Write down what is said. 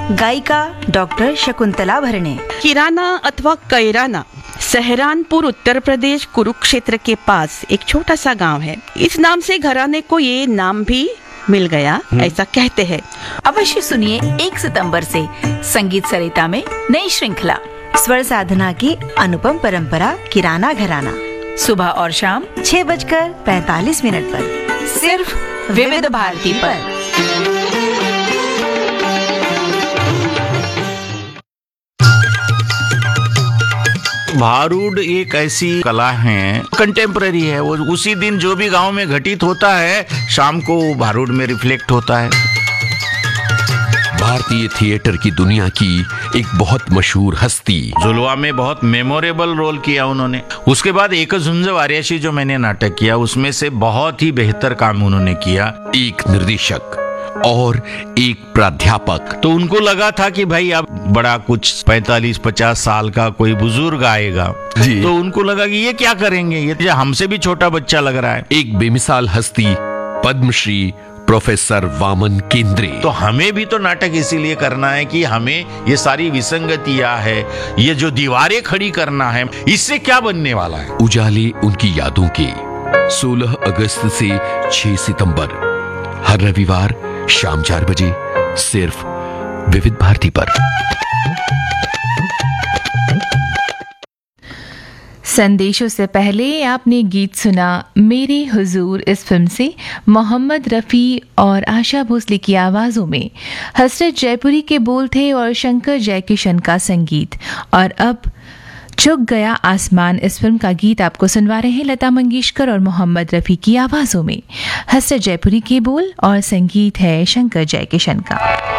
गायिका डॉक्टर शकुंतला भरणे। किराना अथवा कैराना सहरानपुर उत्तर प्रदेश कुरुक्षेत्र के पास एक छोटा सा गांव है। इस नाम से घराने को ये नाम भी मिल गया, ऐसा कहते हैं। अवश्य सुनिए 1 सितंबर से संगीत सरिता में नई श्रृंखला स्वर साधना की अनुपम परंपरा किराना घराना, सुबह और शाम 6:45 पर सिर्फ विविध भारती पर। भारूड एक ऐसी कला है, कंटेम्पररी है। वो उसी दिन जो भी गांव में घटित होता है, शाम को भारूड में रिफ्लेक्ट होता है। भारतीय थिएटर की दुनिया की एक बहुत मशहूर हस्ती, जुलवा में बहुत मेमोरेबल रोल किया उन्होंने। उसके बाद एक झुंज वार्याशी जो मैंने नाटक किया, उसमें से बहुत ही बेहतर काम उन्होंने किया। एक निर्देशक और एक प्राध्यापक। तो उनको लगा था कि भाई अब बड़ा कुछ 45-50 साल का कोई बुजुर्ग आएगा जी। तो उनको लगा कि ये क्या करेंगे, ये हमसे भी छोटा बच्चा लग रहा है। एक बेमिसाल हस्ती पद्मश्री प्रोफेसर वामन केंद्रे। तो हमें भी तो नाटक इसीलिए करना है कि हमें ये सारी विसंगतियां है, ये जो दीवारें खड़ी करना है, इससे क्या बनने वाला है। उजाले उनकी यादों के 16 अगस्त से 6 सितंबर हर रविवार शाम 4 बजे सिर्फ विविध भारती पर। संदेशों से पहले आपने गीत सुना मेरे हुजूर इस फिल्म से मोहम्मद रफ़ी और आशा भोसले की आवाज़ों में। हसरत जयपुरी के बोल थे और शंकर जयकिशन का संगीत। और अब झुक गया आसमान इस फिल्म का गीत आपको सुनवा रहे हैं लता मंगेशकर और मोहम्मद रफ़ी की आवाज़ों में। हसरत जयपुरी के बोल और संगीत है शंकर जयकिशन का।